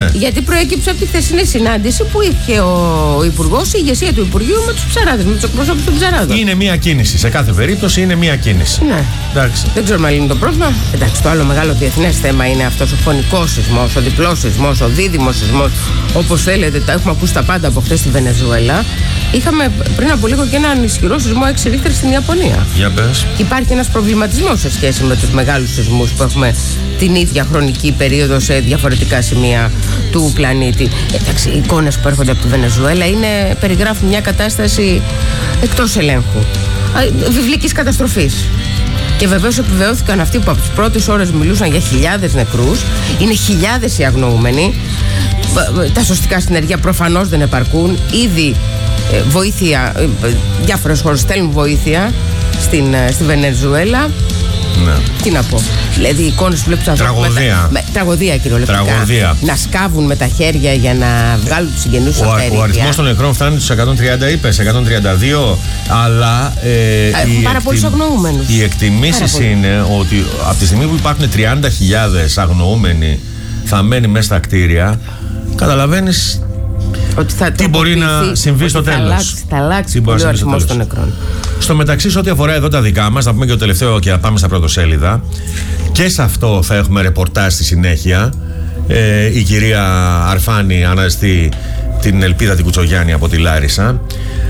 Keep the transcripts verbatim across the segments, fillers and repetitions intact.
Γιατί προέκυψε από τη χθεσινή συνάντηση που είχε ο Υπουργός, η ηγεσία του Υπουργείου με τους ψαράδες, με τους εκπροσώπους των ψαράδων. Είναι μία κίνηση. Σε κάθε περίπτωση είναι μία κίνηση. Ναι. Εντάξει. Δεν ξέρουμε αν είναι το πρόβλημα. Εντάξει, το άλλο μεγάλο διεθνές θέμα είναι αυτός ο φωνικός σεισμός, ο διπλός σεισμός, ο δίδυμος σεισμός. Όπως θέλετε, τα έχουμε ακούσει τα πάντα από χθες στη Βενεζουέλα. Είχαμε πριν από λίγο και έναν ισχυρό σεισμό έξι ρίχτερ στην Ιαπωνία. Για πες. Υπάρχει ένας προβληματισμός σε σχέση με τους μεγάλους σεισμούς που έχουμε την ίδια χρονική περίοδο σε διαφορετικά σημεία του πλανήτη. Εντάξει, οι εικόνες που έρχονται από τη Βενεζουέλα είναι, περιγράφουν μια κατάσταση εκτός ελέγχου, βιβλικής καταστροφής. Και βεβαίως επιβεβαιώθηκαν αυτοί που από τις πρώτες ώρες μιλούσαν για χιλιάδες νεκρούς. Είναι χιλιάδες οι αγνοούμενοι. Τα σωστικά συνεργεία προφανώς δεν επαρκούν. Ήδη ε, βοήθεια, ε, διάφορες χώρες στέλνουν βοήθεια στην, ε, στη Βενεζουέλα. Ναι. Τι να πω. Δηλαδή οι εικόνες που βλέπεις τραγωδία. Με, τραγωδία κυριολεκτικά. Τραγωδία. Να σκάβουν με τα χέρια για να βγάλουν τους συγγενείς τους ο, ο αριθμός των νεκρών φτάνει στους εκατόν τριάντα, είπες, εκατόν τριάντα δύο, αλλά ε, έχουν πάρα πολλούς αγνοούμενους. Οι εκτιμήσεις είναι ότι από τη στιγμή που υπάρχουν τριάντα χιλιάδες αγνοούμενοι θαμμένοι μέσα στα κτίρια, καταλαβαίνεις ότι θα τι μπορεί να συμβεί στο τέλος. Θα αλλάξει, θα αλλάξει πολύ ο αριθμός των νεκρών. Στο μεταξύ, σε ό,τι αφορά εδώ τα δικά μας, να πούμε και το τελευταίο και να πάμε στα πρωτοσέλιδα. Και σε αυτό θα έχουμε ρεπορτάζ στη συνέχεια. Ε, η κυρία Αρφάνη αναζητεί την Ελπίδα την Κουτσογιάννη από τη Λάρισα.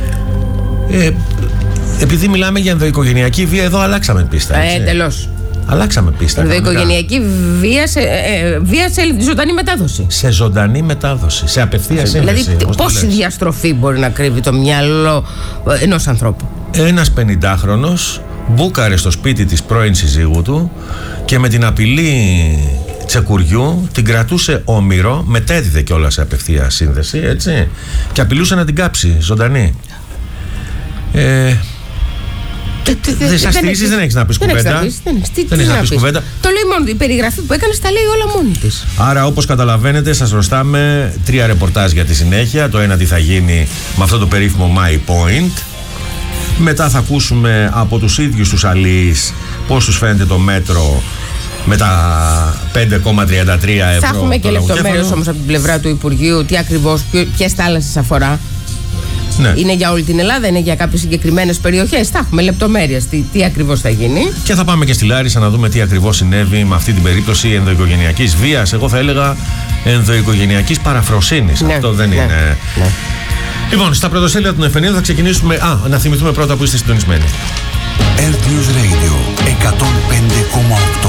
Ε, επειδή μιλάμε για ενδοοικογενειακή βία, εδώ αλλάξαμε πίστα. Ε, εντελώς. Αλλάξαμε πίστα. Ενδοοικογενειακή βία σε, ε, βία σε ζωντανή μετάδοση. Σε ζωντανή μετάδοση. Σε απευθεία σύνδεση. Δηλαδή, πόση διαστροφή μπορεί να κρύβει το μυαλό ενός ανθρώπου. Ένας πενηντάχρονος μπούκαρε στο σπίτι της πρώην συζύγου του και με την απειλή τσεκουριού την κρατούσε όμηρο, μετέδιδε κιόλας σε απευθεία σύνδεση, έτσι, και απειλούσε να την κάψει ζωντανή. Ε, δεν σας στηρίζεις, δεν έχεις να πεις κουβέντα. Δεν έχεις να πεις κουβέντα. Το λέει μόνο, η περιγραφή που έκανες τα λέει όλα μόνη της. Άρα, όπως καταλαβαίνετε, σας χρωστάμε τρία ρεπορτάζ για τη συνέχεια. Το ένα τι θα γίνει με αυτό το περίφημο My Point. Μετά θα ακούσουμε από τους ίδιους τους αλείς πώς τους φαίνεται το μέτρο με τα πέντε κόμμα τριάντα τρία ευρώ. Θα έχουμε και λεπτομέρειες όμως από την πλευρά του Υπουργείου, τι ακριβώς, ποιες θάλασσες αφορά. Ναι. Είναι για όλη την Ελλάδα, είναι για κάποιες συγκεκριμένες περιοχές. Θα έχουμε λεπτομέρειες, τι, τι ακριβώς θα γίνει. Και θα πάμε και στη Λάρισα να δούμε τι ακριβώς συνέβη με αυτή την περίπτωση ενδοοικογενειακής βίας. Εγώ θα έλεγα ενδοοικογενειακής παραφροσύνης. Ναι, αυτό δεν ναι, είναι. Ναι. Λοιπόν, στα πρωτοσέλιδα του Εφ Εν θα ξεκινήσουμε. Α, να θυμηθούμε πρώτα που είστε συντονισμένοι. Earth News Radio εκατόν πέντε κόμμα οκτώ.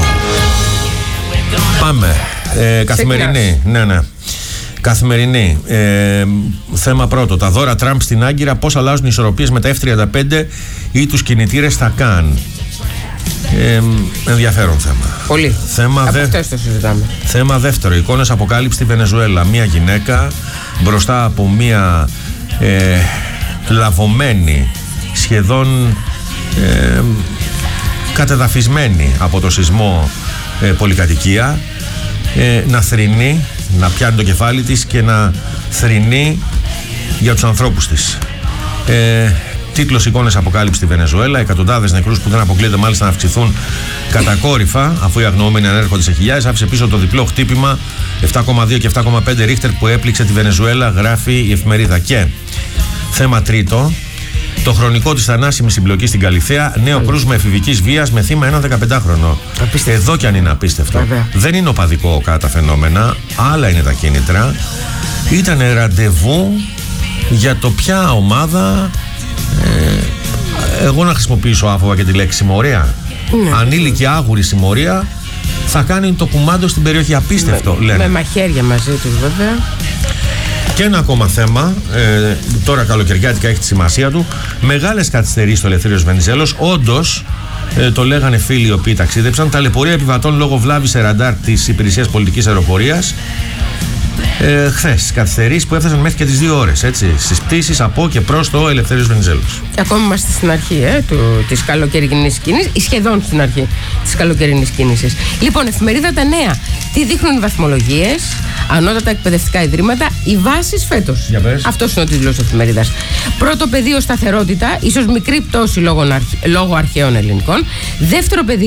Πάμε. Ε, καθημερινή. Ναι, ναι. Καθημερινή. Ε, θέμα πρώτο. Τα δώρα Τραμπ στην Άγκυρα, πώς αλλάζουν οι ισορροπίες με τα εφ τριάντα πέντε ή τους κινητήρες στα Καν. Ε, ενδιαφέρον θέμα. Πολύ. Θέμα, Από δε... αυτές το συζητάμε. Θέμα δεύτερο. Εικόνες αποκάλυψη στη Βενεζουέλα. Μία γυναίκα μπροστά από μία ε, λαβωμένη, σχεδόν ε, κατεδαφισμένη από το σεισμό ε, πολυκατοικία, ε, να θρηνεί, να πιάνει το κεφάλι της και να θρηνεί για τους ανθρώπους της. Ε, τίτλος εικόνες αποκάλυψη στη Βενεζουέλα. Εκατοντάδες νεκρούς που δεν αποκλείεται μάλιστα να αυξηθούν κατακόρυφα, αφού οι αγνοούμενοι ανέρχονται σε χιλιάδες. Άφησε πίσω το διπλό χτύπημα επτά κόμμα δύο και επτά κόμμα πέντε ρίχτερ που έπληξε τη Βενεζουέλα, γράφει η εφημερίδα. Και θέμα τρίτο. Το χρονικό της θανάσιμης συμπλοκής στην Καλιθέα. Νέο κρούσμα εφηβικής βίας με θύμα έναν δεκαπεντάχρονο. Απίστευτο. Εδώ κι αν είναι απίστευτο. Βέβαια. Δεν είναι οπαδικό κατά τα φαινόμενα. Άλλα είναι τα κίνητρα. Ήταν ραντεβού για το ποια ομάδα. Ε, εγώ να χρησιμοποιήσω άφοβα και τη λέξη συμμορία. Ναι. Ανήλικη άγουρη συμμορία θα κάνει το κουμάντο στην περιοχή. Απίστευτο, με, λένε. Με μαχαίρια μαζί τους, βέβαια. Και ένα ακόμα θέμα, ε, τώρα καλοκαιριάτικα έχει τη σημασία του. Μεγάλες καθυστερήσεις στο Ελευθέριος Βενιζέλος. Όντως, ε, το λέγανε φίλοι οι οποίοι ταξίδεψαν. Ταλαιπωρία επιβατών λόγω βλάβης σε ραντάρ της Υπηρεσίας Πολιτικής Αεροπορίας. Ε, χθες, καθυστερήσεις που έφτασαν μέχρι και τις δύο ώρες, έτσι, στις πτήσεις από και προς το Ελευθέριος Βενιζέλος. Και ακόμα είμαστε στην αρχή ε, του, της καλοκαιρινής κίνησης, ή σχεδόν στην αρχή της καλοκαιρινής κίνησης. Λοιπόν, εφημερίδα Τα Νέα. Τι δείχνουν οι βαθμολογίες, ανώτατα εκπαιδευτικά ιδρύματα, οι βάσεις φέτος. Αυτός είναι ο τίτλος της εφημερίδας. Πρώτο πεδίο σταθερότητα, ίσως μικρή πτώση λόγω, λόγω αρχαίων ελληνικών. Δεύτερο πεδίο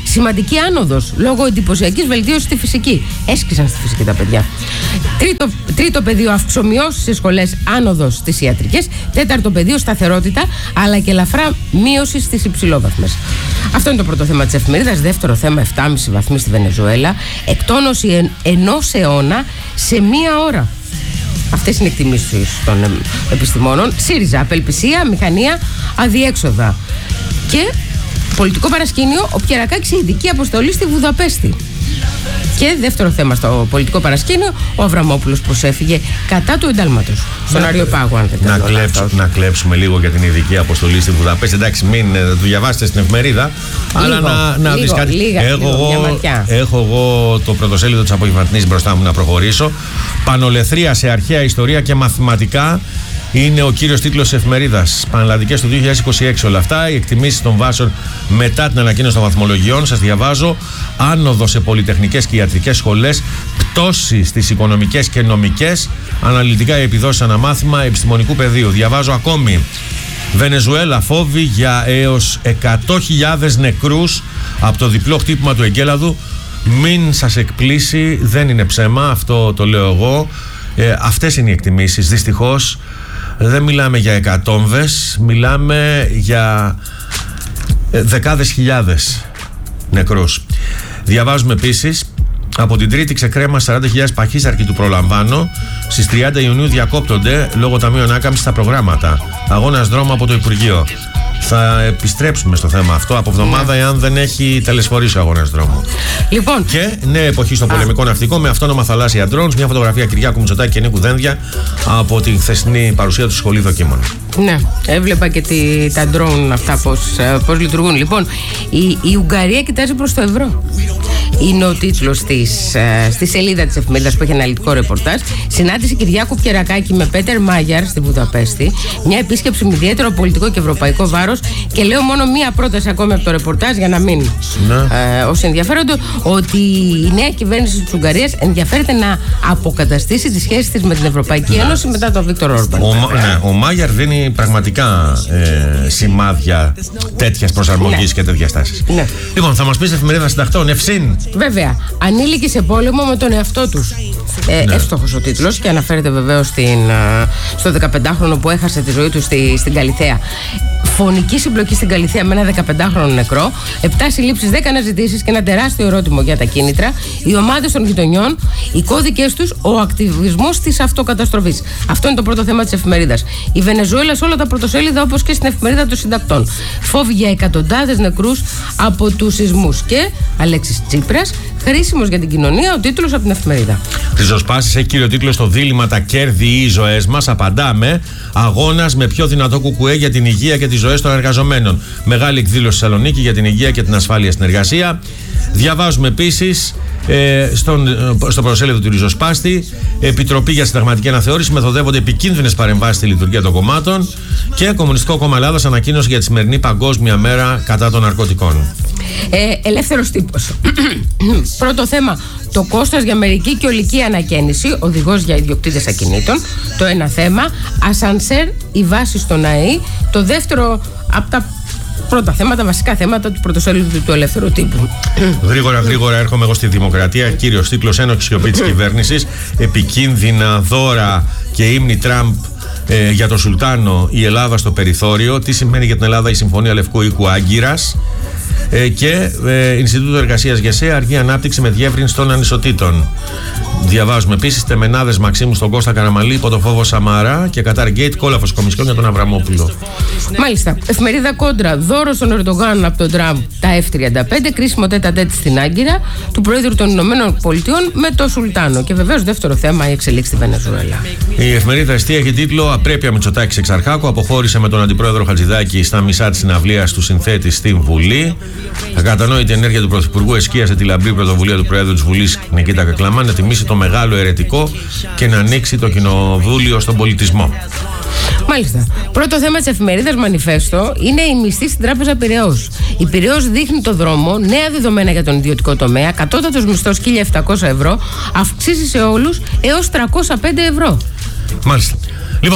Σημαντική άνοδος λόγω εντυπωσιακής βελτίωσης στη φυσική. Έσκησαν στη φυσική τα παιδιά. Τρίτο, τρίτο πεδίο, αυξομοιώσεις στις σχολές, άνοδος στις ιατρικές. Τέταρτο πεδίο, σταθερότητα, αλλά και ελαφρά μείωση στις υψηλόβαθμες. Αυτό είναι το πρώτο θέμα της εφημερίδας. Δεύτερο θέμα, επτά κόμμα πέντε βαθμοί στη Βενεζουέλα. Εκτόνωση εν, ενός αιώνα σε μία ώρα. Αυτές είναι οι εκτιμήσεις των επιστημόνων. ΣΥΡΙΖΑ, απελπισία, μηχανία, αδιέξοδα. Και πολιτικό παρασκήνιο, ο Πιερακάκης σε ειδική αποστολή στη Βουδαπέστη. Και δεύτερο θέμα στο πολιτικό παρασκήνιο, ο Αβραμόπουλος προσέφυγε κατά του εντάλματος στον Αριοπάγο, αν δεν να, κλέψω, να κλέψουμε λίγο για την ειδική αποστολή στη Βουδαπέστη. Εντάξει, μην το διαβάσετε στην εφημερίδα, λίγο, αλλά να, να λίγο, δεις κάτι. Λίγα, έχω, λίγο, εγώ, έχω εγώ το πρωτοσέλιδο της Απογευματινής μπροστά μου να προχωρήσω. Πανολεθρία σε αρχαία ιστορία και μαθηματικά. Είναι ο κύριος τίτλος της εφημερίδας. Πανελλαδικές του δύο χιλιάδες είκοσι έξι όλα αυτά. Οι εκτιμήσεις των βάσεων μετά την ανακοίνωση των βαθμολογιών. Σας διαβάζω. Άνοδο σε πολυτεχνικές και ιατρικές σχολές. Πτώση στις οικονομικές και νομικές. Αναλυτικά οι επιδόσεις αναμάθημα επιστημονικού πεδίου. Διαβάζω ακόμη. Βενεζουέλα, φόβοι για έως εκατό χιλιάδες νεκρούς από το διπλό χτύπημα του εγκέλαδου. Μην σας εκπλήσει, δεν είναι ψέμα, αυτό το λέω εγώ. Ε, αυτές είναι οι εκτιμήσεις. Δυστυχώς δεν μιλάμε για εκατόμβες, μιλάμε για δεκάδες χιλιάδες νεκρούς. Διαβάζουμε επίσης, από την Τρίτη ξεκρέμα σαράντα χιλιάδες παχύσαρκοι του προλαμβάνω. Στις τριάντα Ιουνίου διακόπτονται λόγω ταμείου ανάκαμψης τα προγράμματα. Αγώνας δρόμου από το Υπουργείο. Θα επιστρέψουμε στο θέμα αυτό από εβδομάδα, εάν δεν έχει τελεσφορήσει ο αγώνας δρόμου. Λοιπόν. Και νέα εποχή στο πολεμικό ναυτικό με αυτόνομα θαλάσσια drones. Μια φωτογραφία Κυριάκου Μητσοτάκη και Νίκου Δένδια από την χθεσινή παρουσία του σχολείου δοκίμων. Ναι, έβλεπα και τη, τα drone αυτά πώς, πώς λειτουργούν. Λοιπόν, η, η Ουγγαρία κοιτάζει προς το ευρώ. Είναι ο τίτλος της, στη σελίδα της εφημερίδας που έχει αναλυτικό ρεπορτάζ. Συνάντηση Κυριάκου Πιερακάκη με Πέτερ Μάγιαρ στη Βουδαπέστη. Μια επίσκεψη με ιδιαίτερο πολιτικό και ευρωπαϊκό βάρος. Και λέω μόνο μία πρόταση ακόμη από το ρεπορτάζ για να μην ναι. ε, όσοι ενδιαφέρονται, ότι η νέα κυβέρνηση της Ουγγαρίας ενδιαφέρεται να αποκαταστήσει τις σχέσεις της με την Ευρωπαϊκή ναι. Ένωση μετά τον Βίκτορ Όρμπαν. Ο, ναι, ο Μάγιαρ δίνει πραγματικά ε, σημάδια τέτοιας προσαρμογής ναι. και τέτοιας τάσης. Ναι. Λοιπόν, θα μας πεις εφημερίδα συντακτών, Ευσύν. Βέβαια, ανήλικοι σε πόλεμο με τον εαυτό τους. Ε, ναι. Εύστοχος ο τίτλος και αναφέρεται βεβαίως στην, στο δεκαπεντάχρονο που έχασε τη ζωή του στη, στην Καλιθέα. Φωνική συμπλοκή στην Καλιθέα με ένα δεκαπεντάχρονο νεκρό, επτά συλλήψεις, δέκα αναζητήσεις και ένα τεράστιο ερώτημα για τα κίνητρα, οι ομάδες των γειτονιών, οι κώδικες τους, ο ακτιβισμός της αυτοκαταστροφής. Αυτό είναι το πρώτο θέμα της εφημερίδας. Η Βενεζουέλα σε όλα τα πρωτοσέλιδα, όπως και στην εφημερίδα των συντακτών. Φόβοι για εκατοντάδες νεκρούς από τους σεισμούς. Και Αλέξης Τσίπρας, χρήσιμος για την κοινωνία, ο τίτλος από την εφημερίδα. Ριζοσπάσης έχει κύριο τίτλο στο δίλημμα τα κέρδη ή οι ζωές μας. Απαντάμε. Αγώνας με πιο δυνατό κουκουέ για την υγεία και τις ζωές των εργαζομένων. Μεγάλη εκδήλωση στη Θεσσαλονίκη για την υγεία και την ασφάλεια στην εργασία. Διαβάζουμε επίσης ε, στον, στο προσέλιδο του Ριζοσπάστη, Επιτροπή για Συνταγματική Αναθεώρηση. Μεθοδεύονται επικίνδυνες παρεμβάσεις στη λειτουργία των κομμάτων. Και Κομμουνιστικό Κόμμα Ελλάδας ανακοίνωση για τη σημερινή Παγκόσμια Μέρα κατά των ναρκωτικών. Ε, ελεύθερος τύπος. Πρώτο θέμα, το κόστος για μερική και ολική ανακαίνιση, οδηγός για ιδιοκτήτες ακινήτων. Το ένα θέμα, ασανσέρ, η βάση στον ΑΕΗ. Το δεύτερο από τα πρώτα θέματα, βασικά θέματα του πρωτοσέλιδου του ελεύθερου τύπου. Γρήγορα, γρήγορα έρχομαι εγώ στη Δημοκρατία. Κύριος τίτλος, ένοχη σιωπή της κυβέρνησης. Επικίνδυνα δώρα και ύμνη Τραμπ ε, για τον Σουλτάνο, η Ελλάδα στο περιθώριο. Τι σημαίνει για την Ελλάδα η Συμφωνία Λευκού Οίκου Άγκυρας. Ε, και ε, Ινστιτούτο Εργασίας ΓΕΣΕ, αργή ανάπτυξη με διεύρυνση των ανισοτήτων. Διαβάζουμε επίσης τεμενάδες Μαξίμου στον Κώστα Καραμαλή υπό το φόβο Σαμαρά και Κατάρ Γκέιτ, κόλαφος Κομισιόν για τον Αβραμόπουλο. Μάλιστα. Εφημερίδα Κόντρα, δώρο στον Ερντογάν από τον Τραμπ τα εφ τριάντα πέντε, κρίσιμο τέτα τέτ στην Άγκυρα του Προέδρου των Ηνωμένων Πολιτειών με το Σουλτάνο. Και βεβαίως δεύτερο θέμα, η εξελίξη στη Βενεζουέλα. Η εφημερίδα Εστία έχει τίτλο Απρέπεια Μητσοτάκης Εξαρχάκου. Αποχώρησε με τον Αντιπρόεδρο Χατζηδάκη στα μισά της συναυλίας του συνθέτη στην Βουλή. Ακατανόητη ενέργεια του Πρωθυπουργού εσκίασε τη λαμπρή πρωτοβουλία του Προέδρου της Βουλής Νικήτα Κακλαμά να τιμήσει το μεγάλο αιρετικό και να ανοίξει το κοινοβούλιο στον πολιτισμό. Μάλιστα. Πρώτο θέμα της εφημερίδας Μανιφέστο είναι η μισθή στην Τράπεζα Πειραιώς. Η Πειραιώς δείχνει το δρόμο, νέα δεδομένα για τον ιδιωτικό τομέα, κατώτατος μισθός χίλια επτακόσια ευρώ, αυξήσεις σε όλους έως τριακόσια πέντε ευρώ. Μάλιστα. Λοιπόν,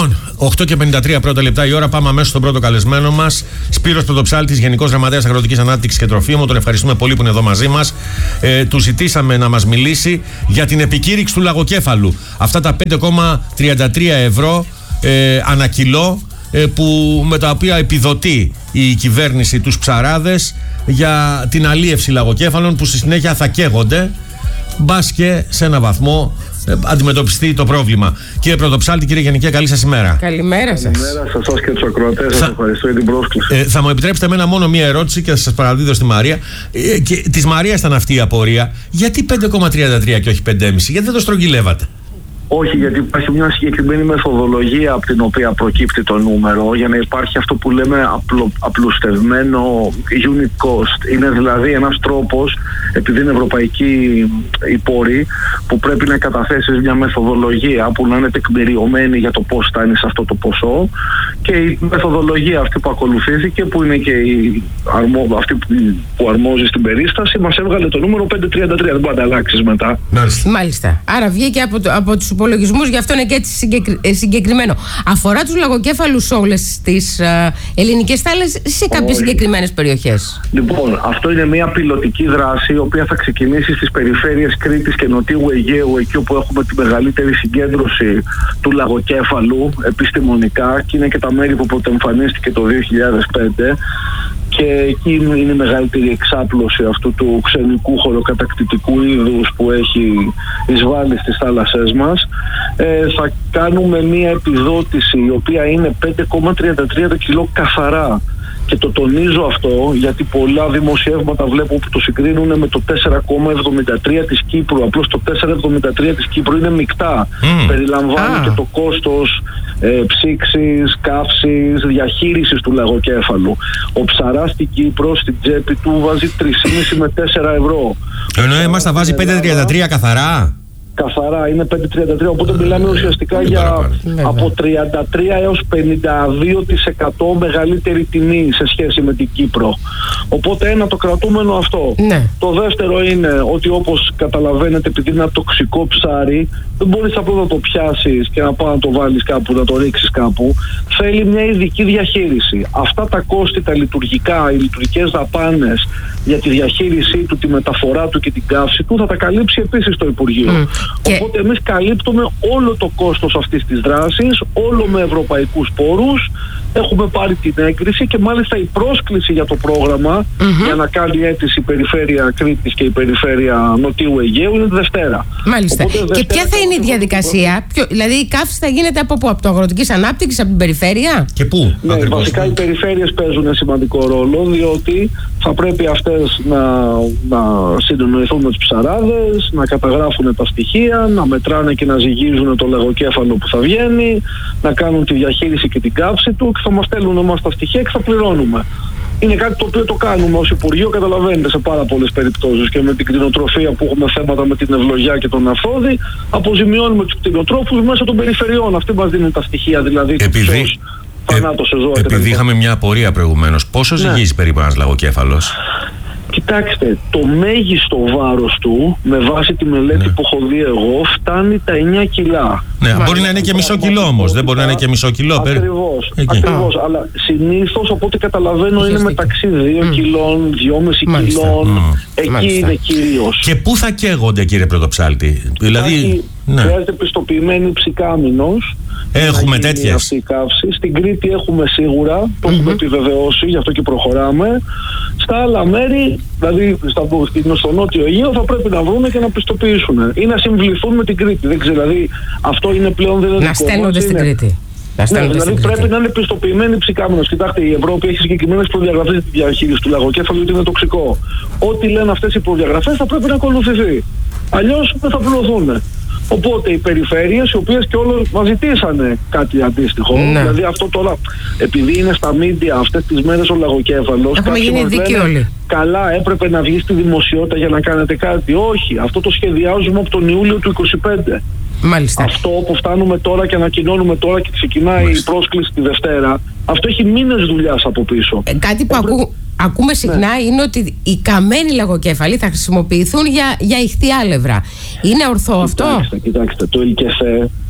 οκτώ και πενήντα τρία πρώτα λεπτά η ώρα. Πάμε αμέσως στον πρώτο καλεσμένο μας. Σπύρος Πρωτοψάλτης, Γενικός Γραμματέας Αγροτικής Ανάπτυξης και Τροφίμων. Τον ευχαριστούμε πολύ που είναι εδώ μαζί μας. Ε, του ζητήσαμε να μας μιλήσει για την επικήρυξη του λαγοκέφαλου. Αυτά τα πέντε κόμμα τριάντα τρία ευρώ ε, ανά κιλό, ε, που, με τα οποία επιδοτεί η κυβέρνηση τους ψαράδες για την αλίευση λαγοκέφαλων, που στη συνέχεια θα καίγονται, μπας και σε ένα βαθμό ε, αντιμετωπιστεί το πρόβλημα. Κύριε Πρωτοψάλτη, κύριε Γενική, καλή σας ημέρα. Καλημέρα σας. Καλημέρα σε εσάς και τους ακροατές. Σας ευχαριστώ για την πρόσκληση. Ε, θα μου επιτρέψετε εμένα μόνο μία ερώτηση και θα σας παραδίδω στη Μαρία. Ε, και της Μαρίας ήταν αυτή η απορία. Γιατί πέντε κόμμα τριάντα τρία και όχι πέντε κόμμα πέντε? Γιατί δεν το στρογγυλεύατε? Όχι, γιατί υπάρχει μια συγκεκριμένη μεθοδολογία από την οποία προκύπτει το νούμερο, για να υπάρχει αυτό που λέμε απλο, απλουστευμένο unit cost. Είναι δηλαδή ένας τρόπος, επειδή είναι ευρωπαϊκή η πόρη, που πρέπει να καταθέσεις μια μεθοδολογία που να είναι τεκμηριωμένη για το πώς φτάνει σε αυτό το ποσό, και η μεθοδολογία αυτή που ακολουθήθηκε, που είναι και η αρμο, αυτή που αρμόζει στην περίσταση, μας έβγαλε το νούμερο πέντε κόμμα τριάντα τρία. Δεν μπορεί να αλλάξεις μετά. Μάλιστα. Μάλιστα. Άρα βγήκε από, το, από τους υπολογισμούς, γι' αυτό είναι και έτσι συγκεκρι... συγκεκριμένο. Αφορά τους λαγοκέφαλους όλες τις uh, ελληνικές θάλασσες ή σε κάποιες συγκεκριμένες περιοχές? Λοιπόν, αυτό είναι μια πιλωτική δράση, η οποία θα ξεκινήσει στις περιφέρειες Κρήτης και Νοτιού Αιγαίου, εκεί όπου έχουμε τη μεγαλύτερη συγκέντρωση του λαγοκέφαλου επιστημονικά, και είναι και τα μέρη που πρωτοεμφανίστηκε το δύο χιλιάδες πέντε. Και εκεί είναι η μεγαλύτερη εξάπλωση αυτού του ξενικού χωροκατακτητικού είδους που έχει εισβάλει στις θάλασσές μας. Ε, θα κάνουμε μία επιδότηση η οποία είναι πέντε κόμμα τριάντα τρία το κιλό καθαρά. Και το τονίζω αυτό γιατί πολλά δημοσιεύματα βλέπω που το συγκρίνουν με το τέσσερα κόμμα εβδομήντα τρία της Κύπρου. Απλώς το τέσσερα κόμμα εβδομήντα τρία της Κύπρου είναι μεικτά. Mm. Περιλαμβάνει ah. και το κόστος ε, ψήξης, καύσης, διαχείρισης του λαγοκέφαλου. Ο ψαράς στην Κύπρο, στην τσέπη του, βάζει τρία κόμμα πέντε με τέσσερα ευρώ. Ενώ εμάς θα βάζει πέντε κόμμα τριάντα τρία καθαρά. Καθαρά είναι πέντε κόμμα τριάντα τρία, οπότε μιλάμε ουσιαστικά για από τριάντα τρία έως πενήντα δύο τοις εκατό μεγαλύτερη τιμή σε σχέση με την Κύπρο. Οπότε ένα, το κρατούμενο αυτό. Ναι. Το δεύτερο είναι ότι, όπως καταλαβαίνετε, επειδή είναι ένα τοξικό ψάρι, δεν μπορείς απλώς να το πιάσεις και να πάω να το βάλεις κάπου, να το ρίξεις κάπου. Θέλει μια ειδική διαχείριση. Αυτά τα κόστη, τα λειτουργικά, οι λειτουργικές δαπάνες για τη διαχείρισή του, τη μεταφορά του και την καύση του, θα τα καλύψει επίσης το Υπουργείο. Mm. Οπότε εμείς καλύπτουμε όλο το κόστος αυτής της δράσης, όλο με ευρωπαϊκούς πόρους. Έχουμε πάρει την έγκριση και μάλιστα η πρόσκληση για το πρόγραμμα mm-hmm. για να κάνει αίτηση η Περιφέρεια Κρήτης και η Περιφέρεια Νοτιού Αιγαίου είναι τη Δευτέρα. Μάλιστα. Οπότε, Δευτέρα, και ποια θα είναι η διαδικασία? Ποιο, δηλαδή η καύση θα γίνεται από πού? Από το Αγροτικής Ανάπτυξης, από την Περιφέρεια? Και πού? Ναι, ακριβώς. Βασικά οι περιφέρειες παίζουν σημαντικό ρόλο, διότι θα πρέπει αυτές να, να συντονιστούν με τους ψαράδες, να καταγράφουν τα στοιχεία, να μετράνε και να ζυγίζουν το λαγοκέφαλο που θα βγαίνει, να κάνουν τη διαχείριση και την καύση του, και θα μας στέλνουν εμάς τα στοιχεία και θα πληρώνουμε. Είναι κάτι το οποίο το κάνουμε ως Υπουργείο, καταλαβαίνετε, σε πάρα πολλές περιπτώσεις, και με την κτηνοτροφία που έχουμε θέματα με την ευλογιά και τον αφρόδη, αποζημιώνουμε τους κτηνοτρόφους μέσω των περιφερειών. Αυτοί μας δίνουν τα στοιχεία, δηλαδή επειδή, ε, επειδή είχαμε μια απορία προηγουμένως, πόσο ζυγίζει ναι. περίπου ένας λαγοκέφαλος? Κοιτάξτε, το μέγιστο βάρος του, με βάση τη μελέτη ναι. που έχω δει εγώ, φτάνει τα εννιά κιλά. Ναι, Μα, μπορεί να είναι και μισό κιλό όμως, δεν μπορεί να είναι και μισό κιλό. Ακριβώς, ακριβώς, αλλά συνήθως από ό,τι καταλαβαίνω είναι μεταξύ δύο mm. κιλών, δυόμισι κιλών, mm. εκεί Μάλιστα. είναι κυρίως. Και πού θα καίγονται, κύριε Πρωτοψάλτη? Δηλαδή, ναι. χρειάζεται πιστοποιημένη ψυκάμινος. Έχουμε τέτοιες. Αυτή η καύση. Στην Κρήτη έχουμε σίγουρα, το mm-hmm. έχουμε επιβεβαιώσει, γι' αυτό και προχωράμε. Στα άλλα μέρη, δηλαδή στα, στο Νότιο Αιγαίο, θα πρέπει να βρουν και να πιστοποιήσουν ή να συμβληθούν με την Κρήτη. Δεν ξέρω, δηλαδή αυτό είναι πλέον δεν είναι. Να στέλνονται στην Κρήτη. Ναι, δηλαδή πρέπει να είναι πιστοποιημένοι ψυκάμινος. Κοιτάξτε, η Ευρώπη έχει συγκεκριμένες προδιαγραφές για τη διαχείριση του λαγοκέφαλου, γιατί είναι τοξικό. Ό,τι λένε αυτές οι προδιαγραφές θα πρέπει να ακολουθηθεί. Αλλιώς δεν θα πληρωθούν. Οπότε οι περιφέρειες, οι οποίες και όλες μας ζητήσανε κάτι αντίστοιχο, ναι. δηλαδή αυτό τώρα, επειδή είναι στα μίντια αυτές τις μέρες ο λαγοκέφαλος, έχουμε γίνει δίκαιοι όλοι. Καλά, έπρεπε να βγει στη δημοσιότητα για να κάνετε κάτι. Όχι, αυτό το σχεδιάζουμε από τον Ιούλιο του είκοσι πέντε. Μάλιστα. Αυτό που φτάνουμε τώρα και ανακοινώνουμε τώρα και ξεκινάει Μάλιστα. η πρόσκληση τη Δευτέρα, αυτό έχει μήνες δουλειάς από πίσω. Ε, κάτι που Έπρεπε... ακού... ακούμε συχνά ναι. είναι ότι οι καμένοι λαγοκέφαλοι θα χρησιμοποιηθούν για, για ηχθιάλευρα. Είναι ορθό κοιτάξτε, αυτό? Κοιτάξτε, το ΕΛΚΕΘΕ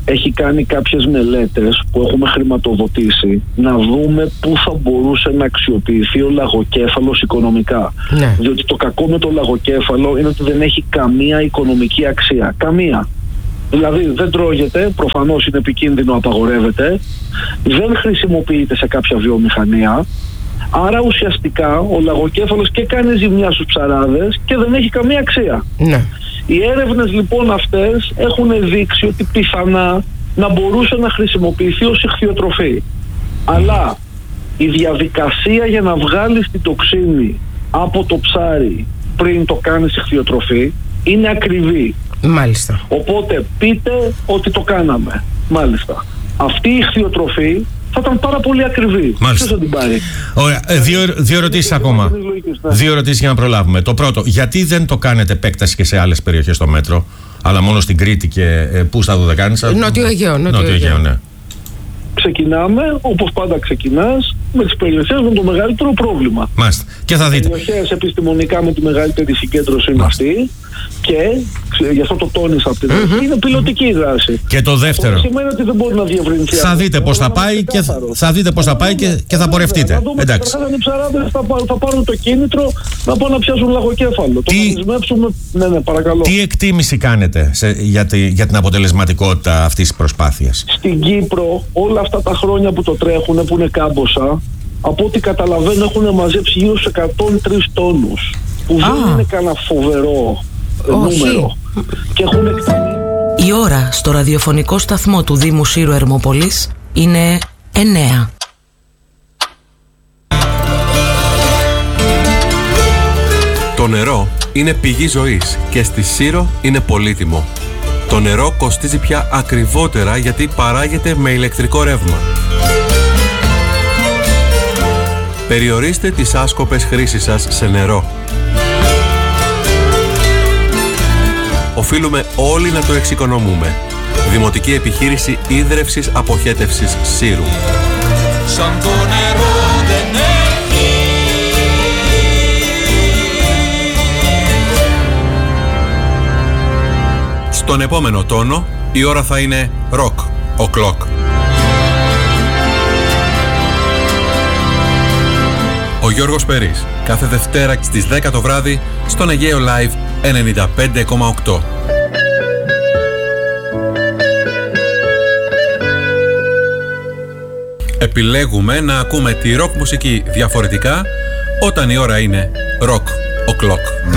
έχει κάνει κάποιες μελέτες που έχουμε χρηματοδοτήσει να δούμε πού θα μπορούσε να αξιοποιηθεί ο λαγοκέφαλος οικονομικά. Ναι. Διότι το κακό με το λαγοκέφαλο είναι ότι δεν έχει καμία οικονομική αξία. Καμία. Δηλαδή δεν τρώγεται, προφανώς είναι επικίνδυνο, απαγορεύεται, δεν χρησιμοποιείται σε κάποια βιομηχανία, άρα ουσιαστικά ο λαγοκέφαλος και κάνει ζημιά στους ψαράδες και δεν έχει καμία αξία. Ναι. Οι έρευνες λοιπόν αυτές έχουν δείξει ότι πιθανά να μπορούσε να χρησιμοποιηθεί ως ηχθειοτροφή. Αλλά η διαδικασία για να βγάλεις την τοξίνη από το ψάρι πριν το κάνεις ηχθειοτροφή είναι ακριβή. Μάλιστα. Οπότε πείτε ότι το κάναμε. Μάλιστα. Αυτή η ηχθειοτροφή θα ήταν πάρα πολύ ακριβή. Ποιος θα την πάρει? Ωραία. Ε, δύο, δύο ερωτήσεις ακόμα. Δύο ερωτήσεις για να προλάβουμε. Το πρώτο, γιατί δεν το κάνετε επέκταση και σε άλλες περιοχές στο μέτρο, αλλά μόνο στην Κρήτη και ε, πού στα Δωδεκάνησα? Νότιο Αιγαίο. Νότιο Αιγαίο, ναι. Ξεκινάμε, όπως πάντα ξεκινάς, με τις περιοχές με το μεγαλύτερο πρόβλημα. Μάλιστα. Και θα δείτε. Οι περιοχές επιστημονικά με τη μεγαλύτερη συγκέντρωση είναι αυτή και γι' αυτό το τόνισα από την αρχή, mm-hmm. είναι πιλωτική δράση. Και το δεύτερο. Αυτό σημαίνει ότι δεν μπορεί να διευρυνθεί. Θα δείτε πώς θα πάει και θα, δείτε πώς θα πάει και, και θα πορευτείτε. Εντάξει. Οι ψαράδες θα, θα πάρουν το κίνητρο να πάνε να πιάσουν λαγοκέφαλο. Το να δεσμεύσουμε. Ναι, ναι, παρακαλώ. Τι εκτίμηση κάνετε σε, για, τη, για την αποτελεσματικότητα αυτής της προσπάθειας? Στην Κύπρο όλα αυτά τα χρόνια που το τρέχουν, που είναι κάμποσα, από ό,τι καταλαβαίνω έχουν μαζέψει γύρω στους εκατόν τρεις τόνους. Που ah. δεν είναι κανένα φοβερό νούμερο. Και έχουν εκτιμήσει. Η ώρα στο ραδιοφωνικό σταθμό του Δήμου Σύρου Ερμοπολής είναι εννέα. Το νερό είναι πηγή ζωής και στη Σύρο είναι πολύτιμο. Το νερό κοστίζει πια ακριβότερα γιατί παράγεται με ηλεκτρικό ρεύμα. Περιορίστε τις άσκοπες χρήσεις σας σε νερό. Οφείλουμε όλοι να το εξοικονομούμε. Δημοτική επιχείρηση ίδρευσης αποχέτευσης Σύρου. Σαν το νερό δεν έχει. Στον επόμενο τόνο η ώρα θα είναι rock o'clock. Ο Γιώργος Περής, κάθε Δευτέρα στις δέκα το βράδυ στον Αιγαίο Live ενενήντα πέντε κόμμα οκτώ. Επιλέγουμε να ακούμε τη rock μουσική διαφορετικά όταν η ώρα είναι rock o'clock.